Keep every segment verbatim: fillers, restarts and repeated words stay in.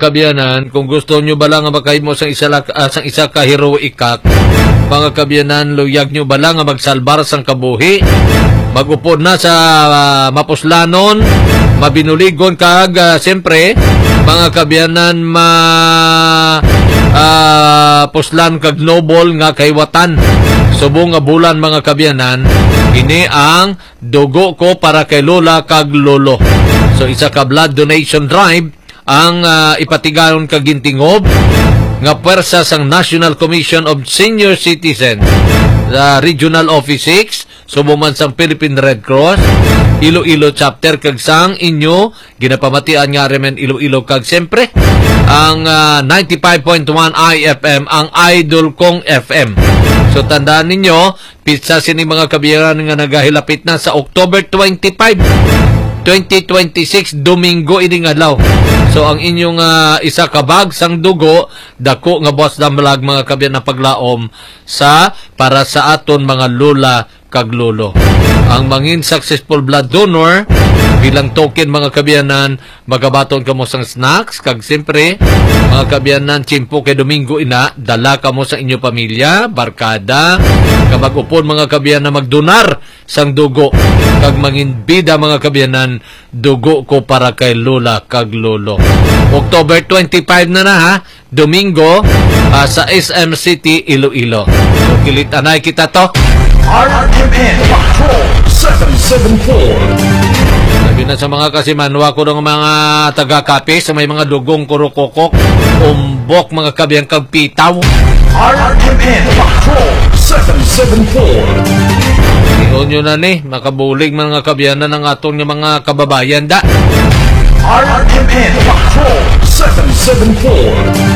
kabyanan, kung gusto nyo ba lang nga makahimo sa isa, uh, sang isa ka heroikak, mga kabyanan, luyag nyo ba lang nga magsalbar sang kabuhi, magupod na sa uh, mapuslanon, mabinuligon kag, uh, siyempre, mga kabyanan, ma uh, puslan kag noble nga kaywatan. Subong nga bulan, mga kabyanan, ini ang dugo ko para kay lola kag lolo. So isa ka blood donation drive ang uh, ipatigayon kag gintingob nga pwersa sang National Commission of Senior Citizens, the Regional Office six, sumuman sang Philippine Red Cross, Iloilo chapter kag sang inyo ginapamatian nga remen Iloilo kag siyempre ang uh, ninety-five point one I F M, ang Idol Kong F M. So tandaan ninyo, pizza sini mga kabiyaran nga nagahilapit na sa October twenty-five, twenty twenty-six, Domingo ining adlaw. So ang inyong uh, isa ka bag sang dugo, dako nga boss damlag mga kabiyan na paglaom sa para sa aton mga lola kag lolo. Ang mangin successful blood donor bilang token, mga kabiyanan, magabaton kamo sang snacks kag siyempre mga kabiyanan, chimpo kay Domingo ina, dala kamo sa inyo pamilya, barkada, kabag upon mga kabiyanan magdonar sang dugo kag mangin bida, mga kabiyanan, dugo ko para kay lola kag lolo. October twenty-five na na ha, Domingo, uh, sa S M City, Iloilo. So kilit anay kita to. R M N Patrol seven seven four. Sabi na sa mga kasimanwa ko ng mga taga-kape sa may mga dugong kurukokok, umbok mga kabiyang kagpitaw. R M N Patrol seven seven four. Iyon nyo na ni, makabulig mga kabiyanan ng atong mga kababayan da. R M N Patrol seven seven four.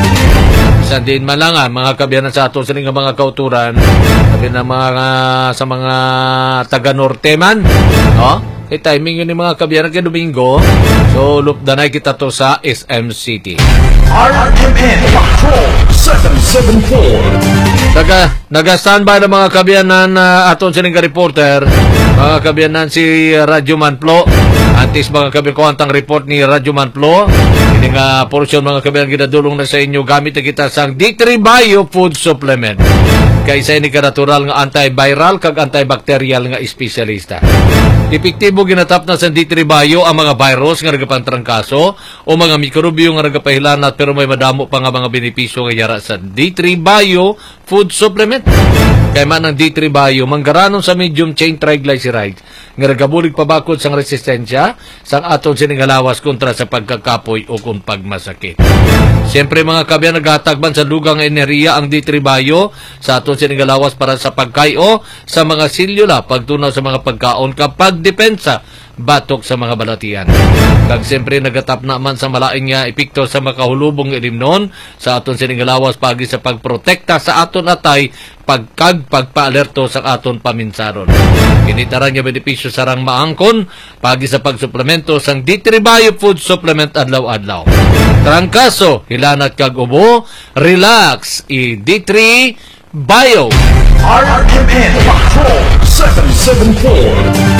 Isang din man lang ah, mga kabiyanan sa ato sa mga kauturan, sabi na mga sa mga taga-norte man, no? Kay timing yun yung mga kabiyanan kay Domingo, so lupdanay kita to sa S M City. R M N Patrol seven seven four. Naga, naga-standby ng mga kabiyanan na uh, aton sining ka-reporter, mga kabiyanan si Radyo Manplo, antis mga kabiyanan ko antang report ni Radyo Manplo, ini nga portion mga kabiyanan ginadulong na sa inyo gamit na kita sang D three Bio Food Supplement. Kaysa ini ka natural nga antiviral kag antibacterial nga espesyalista. Epektibo ginatap na sa D three Bio ang mga virus nga nagapantrangkaso o mga mikrobyo nga nagapahilanat pero may madamo pa nga mga benepisyo nga yara sa D three Bio Food Supplement. Kay man ang D three Bio manggaranon sa medium chain triglycerides nga nagabulig pabakod sang resistensya sang aton sining lawas kontra sa pagkakapoy o kung pagmasakit. Siyempre mga kabiyan, naghatagban sa lugang enerhiya ang D three Bio sa aton sining lawas para sa pagkayo sa mga selula, pagtunaw sa mga pagkaon kapag depensa batok sa mga balatian. Kag siyempre nagatap naman sa malaing nga epekto sa makahulubong ilimnon sa aton sining lawas pagi sa pagprotekta sa aton atay pagkag pagpaalerto sa aton paminsaron. Kinitaran nga benepisyo sarang maangkon pagi sa pagsuplemento sang D three Bio Food Supplement adlaw-adlaw. Trangkaso, hilanat kag ubo, relax, i D three Bio. R M N Patrol seven seven four.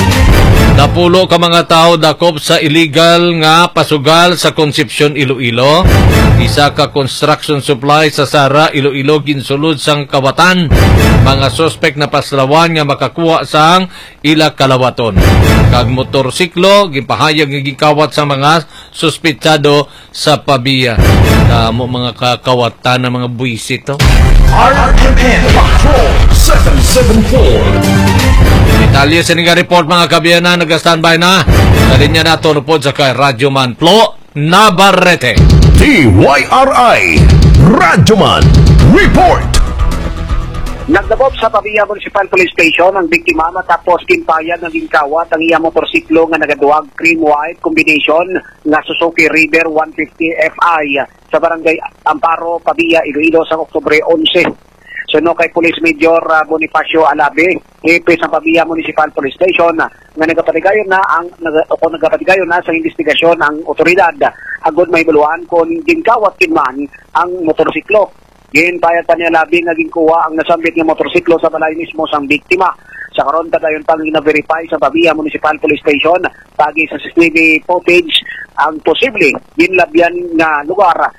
Napulo ka mga tao dakop sa illegal nga pasugal sa Concepcion, Iloilo. Isa ka construction supply sa Sara, Iloilo, ginsulod sang kawatan. Mga suspect na paslawan nga makakuha sang ila kalawaton. Kag motorsiklo, gipahayag nga gikawat sa mga suspitsado sa pabiya. Damo mga kakawatan na mga buwisit to. R M N Patrol seven seven four. Detalye sa nga report mga kabiyanan, nag-standby na. Sa linya na ito po sa kay Radyo Manplo Navarrete. T Y R I Radyoman Report. Nagdabog sa Pavia Municipal Police Station ang biktima matapos kimpayan ng gingkawat ang iya motorsiklo nga nagaduwag cream-white combination nga Suzuki River one fifty F I sa barangay Amparo, Pavia, Iloilo sa Oktubre eleven. Suno kay Police Major uh, Bonifacio Alabe, hepe sa Pavia Municipal Police Station, nga nagapatigayon na ang nag, o nagapatigayon na sa investigasyon ang otoridad agud may buluan kung gingkawat kinman ang motorsiklo. Ginpayat pa niya Alabe nga ginkuha ang nasambit nga motorsiklo sa balay mismo sang biktima. Sa karon kadayon pang gina-verify sa Pavia Municipal Police Station pagi sa C C T V footage ang posible ginlabyan nga lugar